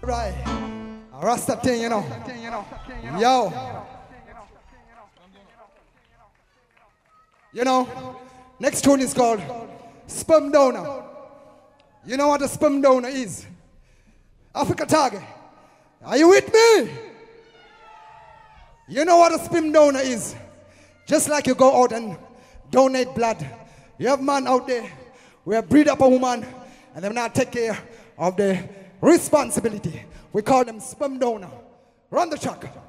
Right. A Rasta thing, you know. Yo. You know, next tune is called Sperm Donor. You know what a sperm donor is? Africa Target. Are you with me? You know what a sperm donor is? Just like you go out and donate blood. You have man out there who breed up a woman and they not take care of the responsibility. We call them sperm donor. Run the track.